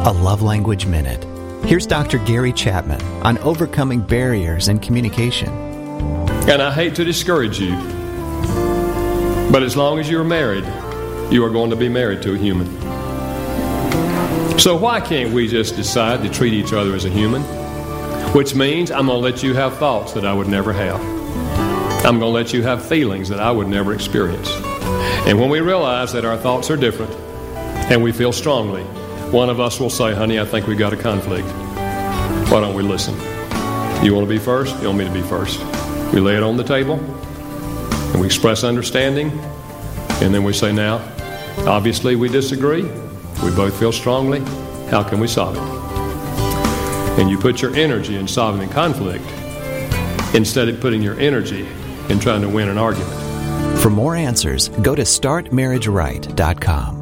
A Love Language Minute. Here's Dr. Gary Chapman on overcoming barriers in communication. And I hate to discourage you, but as long as you're married, you are going to be married to a human. So why can't we just decide to treat each other as a human? Which means I'm going to let you have thoughts that I would never have. I'm going to let you have feelings that I would never experience. And when we realize that our thoughts are different and we feel strongly, one of us will say, honey, I think we've got a conflict. Why don't we listen? You want to be first? You want me to be first? We lay it on the table and we express understanding, and then we say, now, obviously we disagree. We both feel strongly. How can we solve it? And you put your energy in solving the conflict instead of putting your energy in trying to win an argument. For more answers, go to startmarriageright.com.